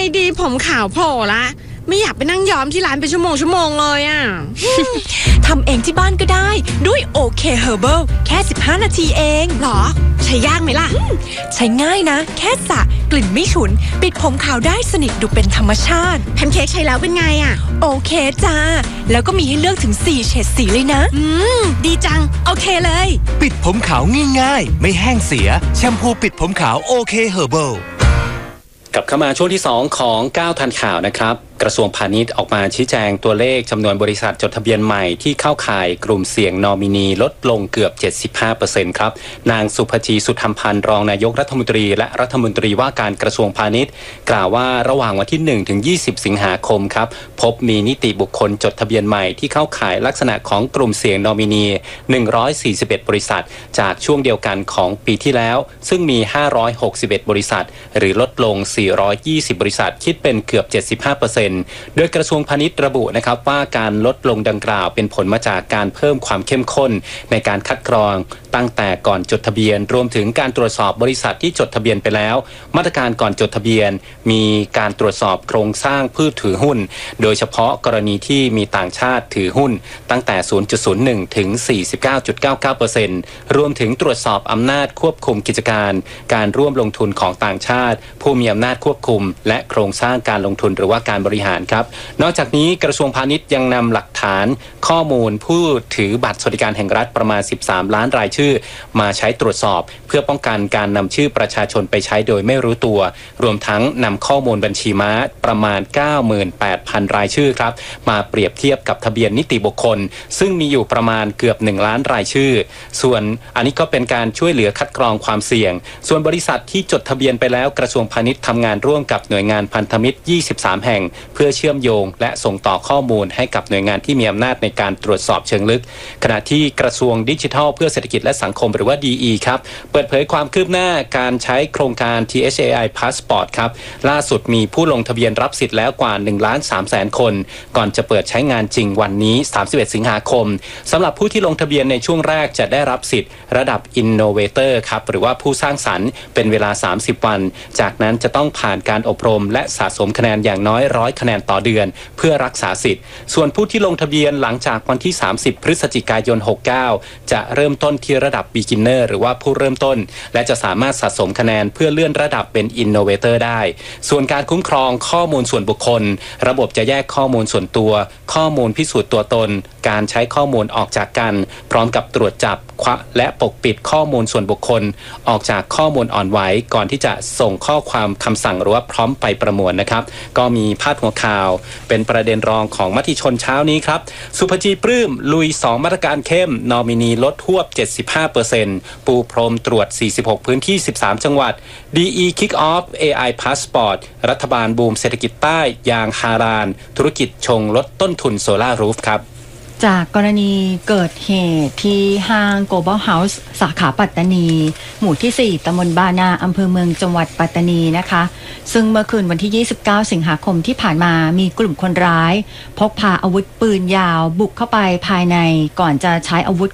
ดีผมขาวโผล่ละไม่อยากไปนั่งย้อมที่ร้านเป็นชั่วโมงเลยอ่ะทำเองที่บ้านก็ได้ด้วยโอเคเฮอร์เบิลแค่15นาทีเองหรอใช้ยากไหมล่ะใช้ง่ายนะแค่สระกลิ่นไม่ฉุนปิดผมขาวได้สนิทดูเป็นธรรมชาติแพนเค้กใช้แล้วเป็นไงอ่ะโอเคจ้าแล้วก็มีให้เลือกถึง4เฉดสีเลยนะดีจังโอเคเลยปิดผมขาวง่ายๆไม่แห้งเสียแชมพูปิดผมขาวโอเคเฮอร์เบิลกลับเข้ามาช่วงที่2ของ9ทันข่าวนะครับกระทรวงพาณิชย์ออกมาชี้แจงตัวเลขจำนวนบริษัทจดทะเบียนใหม่ที่เข้าข่ายกลุ่มเสี่ยงนอมินีลดลงเกือบ 75% ครับนางสุภจีสุธรรมพันธ์รองนายกรัฐมนตรีและรัฐมนตรีว่าการกระทรวงพาณิชย์กล่าวว่าระหว่างวันที่1ถึง20สิงหาคมครับพบมีนิติบุคคลจดทะเบียนใหม่ที่เข้าข่ายลักษณะของกลุ่มเสี่ยงนอมินี141บริษัทจากช่วงเดียวกันของปีที่แล้วซึ่งมี561บริษัทหรือลดลง420บริษัทคิดเป็นเกือบ 75%โดยกระทรวงพาณิชย์ระบุนะครับว่าการลดลงดังกล่าวเป็นผลมาจากการเพิ่มความเข้มข้นในการคัดกรองตั้งแต่ก่อนจดทะเบียนรวมถึงการตรวจสอบบริษัทที่จดทะเบียนไปแล้วมาตรการก่อนจดทะเบียนมีการตรวจสอบโครงสร้างผู้ถือหุ้นโดยเฉพาะกรณีที่มีต่างชาติถือหุ้นตั้งแต่ 0.01 ถึง 49.99% รวมถึงตรวจสอบอำนาจควบคุมกิจการการร่วมลงทุนของต่างชาติผู้มีอำนาจควบคุมและโครงสร้างการลงทุนหรือว่าการบริหารครับนอกจากนี้กระทรวงพาณิชย์ยังนำหลักฐานข้อมูลผู้ถือบัตรสวัสดิการแห่งรัฐประมาณ13ล้านรายชื่อมาใช้ตรวจสอบเพื่อป้องกันการนำชื่อประชาชนไปใช้โดยไม่รู้ตัวรวมทั้งนำข้อมูลบัญชีม้าประมาณ 98,000 รายชื่อครับมาเปรียบเทียบกับทะเบียนนิติบุคคลซึ่งมีอยู่ประมาณเกือบ1ล้านรายชื่อส่วนอันนี้ก็เป็นการช่วยเหลือคัดกรองความเสี่ยงส่วนบริษัทที่จดทะเบียนไปแล้วกระทรวงพาณิชย์ทำงานร่วมกับหน่วยงานพันธมิตร23แห่งเพื่อเชื่อมโยงและส่งต่อข้อมูลให้กับหน่วยงานที่มีอำนาจในการตรวจสอบเชิงลึกขณะที่กระทรวงดิจิทัลเพื่อเศรษฐกิจและสังคมหรือว่า DE ครับเปิดเผยความคืบหน้าการใช้โครงการ THAI Passport ครับล่าสุดมีผู้ลงทะเบียนรับสิทธิ์แล้วกว่า 1,300,000 คนก่อนจะเปิดใช้งานจริงวันนี้31สิงหาคมสำหรับผู้ที่ลงทะเบียนในช่วงแรกจะได้รับสิทธิ์ระดับ Innovator ครับหรือว่าผู้สร้างสรรค์เป็นเวลา30วันจากนั้นจะต้องผ่านการอบรมและสะสมคะแนนอย่างน้อย100คะแนนต่อเดือนเพื่อรักษาสิทธิ์ส่วนผู้ที่ลงทะเบียนหลังจากวันที่30พฤศจิกายน69จะเริ่มต้นที่ระดับ Beginner หรือว่าผู้เริ่มต้นและจะสามารถสะสมคะแนนเพื่อเลื่อนระดับเป็น Innovator ได้ส่วนการคุ้มครองข้อมูลส่วนบุคคลระบบจะแยกข้อมูลส่วนตัวข้อมูลพิสูจน์ตัวตนการใช้ข้อมูลออกจากกันพร้อมกับตรวจจับและปกปิดข้อมูลส่วนบุคคลออกจากข้อมูลอ่อนไหวก่อนที่จะส่งข้อความคำสั่งหรือว่าพร้อมไปประมวลนะครับก็มีพาดหัวข่าวเป็นประเด็นรองของมติชนเช้านี้ครับสุภจีปลื้มลุย2มาตรการเข้มนอมินีลดหวบ 75% ปูพรมตรวจ46พื้นที่13จังหวัด DE Kick Off AI Passport รัฐบาลบูมเศรษฐกิจใต้ยางฮารานธุรกิจชงลดต้นทุนโซล่ารูฟครับจากกรณีเกิดเหตุที่ห้าง Global House สาขาปัตตานีหมู่ที่4ตำบลบานาอำเภอเมืองจังหวัดปัตตานีนะคะซึ่งเมื่อคืนวันที่29สิงหาคมที่ผ่านมามีกลุ่มคนร้ายพกพาอาวุธปืนยาวบุกเข้าไปภายในก่อนจะใช้อาวุธ